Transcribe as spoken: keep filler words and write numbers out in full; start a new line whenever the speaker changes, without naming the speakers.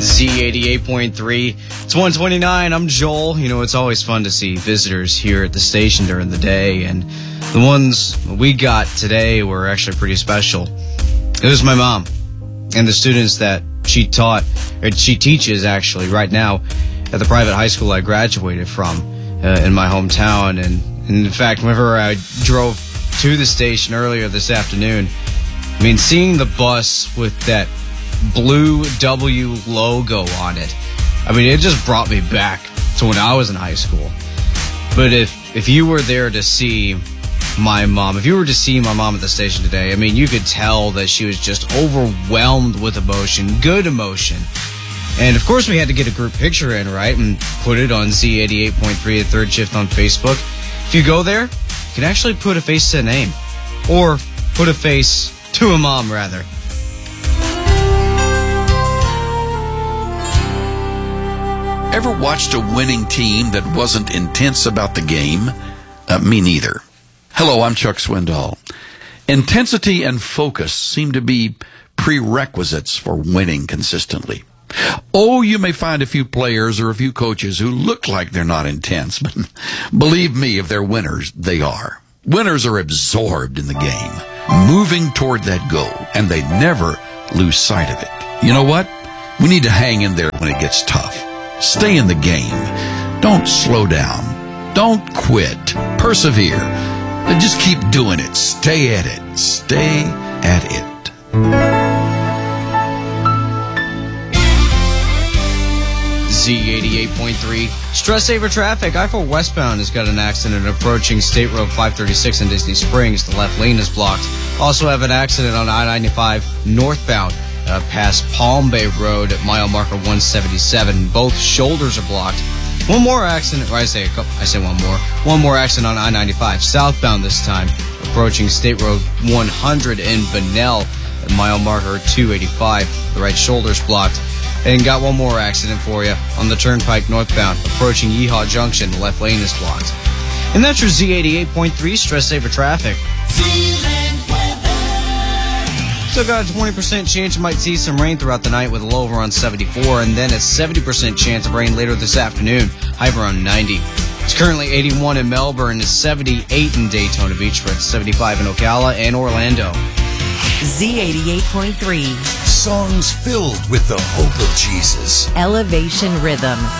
Z eighty-eight point three. It's one twenty-nine. I'm Joel. You know, it's always fun to see visitors here at the station during the day, and the ones we got today were actually pretty special. It was my mom and the students that she taught, or she teaches actually right now at the private high school I graduated from uh, in my hometown. And, and in fact, whenever I drove to the station earlier this afternoon, I mean, seeing the bus with that blue W logo on it, I mean, it just brought me back to when I was in high school. But if if you were there to see my mom, if you were to see my mom at the station today, I mean, you could tell that she was just overwhelmed with emotion, good emotion. And of course, we had to get a group picture in, right, and put it on Z eighty-eight point three, the third shift on Facebook. If you go there, you can actually put a face to a name, or put a face to a mom, rather.
Ever watched a winning team that wasn't intense about the game? Uh, me neither. Hello, I'm Chuck Swindoll. Intensity and focus seem to be prerequisites for winning consistently. Oh, you may find a few players or a few coaches who look like they're not intense, but believe me, if they're winners, they are. Winners are absorbed in the game, moving toward that goal, and they never lose sight of it. You know what? We need to hang in there when it gets tough. Stay in the game. Don't slow down. Don't quit. Persevere. And just keep doing it. Stay at it. Stay at it.
Z eighty-eight point three. Stress saver traffic. I four westbound has got an accident approaching State Road five thirty-six in Disney Springs. The left lane is blocked. Also have an accident on I ninety-five northbound uh, past Palm Bay Road at mile marker one seventy-seven. Both shoulders are blocked. One more accident, or I say a couple, I say one more. One more accident on I ninety-five southbound this time, approaching State Road one hundred in Bunnell at mile marker two eighty-five. The right shoulder's blocked. And got one more accident for you on the Turnpike northbound, approaching Yeehaw Junction. The left lane is blocked. And that's your Z eighty-eight point three stress saver traffic. Still got a twenty percent chance you might see some rain throughout the night with a low of around seventy-four, and then a seventy percent chance of rain later this afternoon, high of around ninety. It's currently eighty-one in Melbourne, it's seventy-eight in Daytona Beach, it's seventy-five in Ocala and Orlando.
Z eighty-eight point three.
Songs filled with the hope of Jesus.
Elevation Rhythm.